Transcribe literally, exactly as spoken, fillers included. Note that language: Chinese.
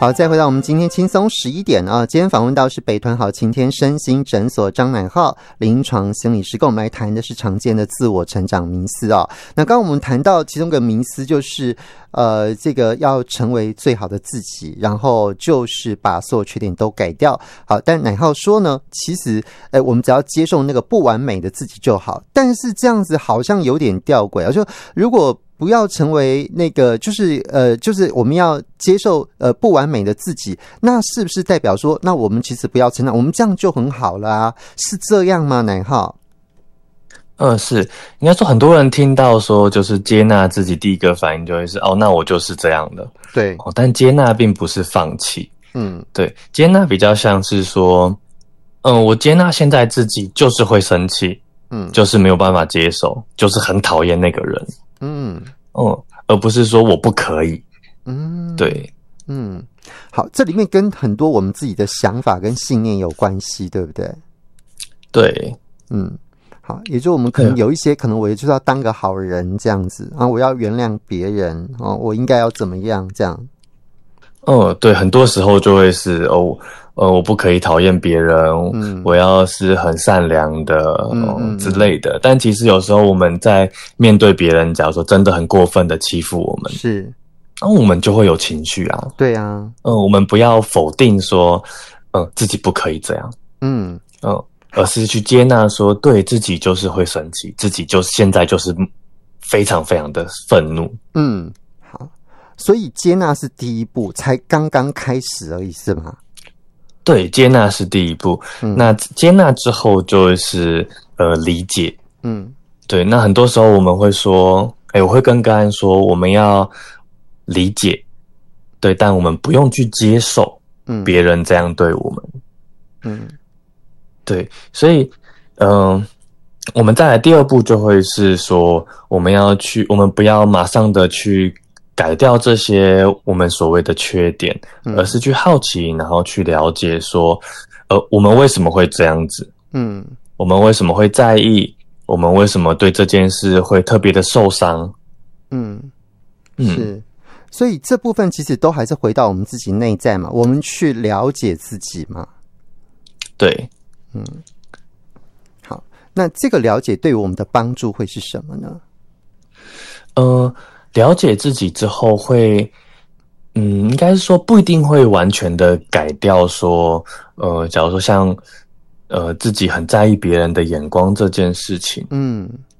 好，再回到我们今天轻松十一点啊，今天访问到是北屯好晴天身心诊所张乃浩临床心理师，跟我们来谈的是常见的自我成长迷思啊。那刚刚我们谈到其中一个迷思就是呃，这个要成为最好的自己，然后就是把所有缺点都改掉。好，但乃浩说呢，其实呃，我们只要接受那个不完美的自己就好，但是这样子好像有点吊诡啊，就如果不要成为那个，就是呃，就是我们要接受呃不完美的自己，那是不是代表说，那我们其实不要成长，我们这样就很好了啊？是这样吗？乃浩？ 嗯，是应该说，很多人听到说就是接纳自己，第一个反应就会是哦，那我就是这样的。 对， 哦，但接纳并不是放弃。 嗯， 对，接纳比较像是说，嗯，我接纳现在自己就是会生气，嗯，就是没有办法接受，就是很讨厌那个人。嗯，哦，而不是说我不可以。嗯，对， 嗯，好，这里面跟很多我们自己的想法跟信念有关系，对不对？ 对， 嗯，好，也就是我们可能有一些，可能我就是要当个好人这样子啊，我要原谅别人哦，我应该要怎么样这样？ 哦，对，很多时候就会是哦。呃，我不可以讨厌别人，嗯，我要是很善良的，哦、嗯、之类的。但其实有时候我们在面对别人，假如说真的很过分的欺负我们， 是， 那我们就会有情绪啊。 对啊， 嗯，我们不要否定说，嗯，自己不可以这样，嗯嗯，而是去接纳说，对自己就是会生气，自己就现在就是非常非常的愤怒。 嗯，好，所以接纳是第一步，才刚刚开始而已，是吗？ 对，接纳是第一步。嗯、那接纳之后就是呃理解。嗯，对。那很多时候我们会说，哎，我会跟个案说，我们要理解，对，但我们不用去接受别人这样对我们。嗯，对。所以，嗯、呃，我们再来第二步就会是说，我们要去，我们不要马上的去改掉这些我们所谓的缺点，嗯、而是去好奇，然后去了解说，呃，我们为什么会这样子？嗯，我们为什么会在意？我们为什么对这件事会特别的受伤？ 嗯，是，所以这部分其实都还是回到我们自己内在嘛，我们去了解自己嘛。 对， 嗯，好，那这个了解对于我们的帮助会是什么呢？ 呃。了解自己之后会，嗯，应该是说不一定会完全的改掉说，呃，假如说像，呃，自己很在意别人的眼光这件事情，嗯，